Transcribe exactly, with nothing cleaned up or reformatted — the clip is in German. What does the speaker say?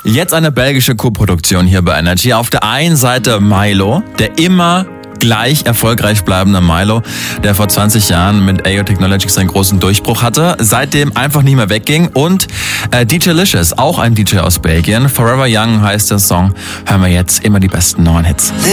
Jetzt eine belgische Co-Produktion hier bei Energy. Auf der einen Seite Milo, der immer gleich erfolgreich bleibende Milo, der vor zwanzig Jahren mit A O Technologies seinen großen Durchbruch hatte, seitdem einfach nicht mehr wegging. Und äh, D J Licious, auch ein D J aus Belgien. Forever Young heißt der Song. Hören wir jetzt immer die besten neuen Hits.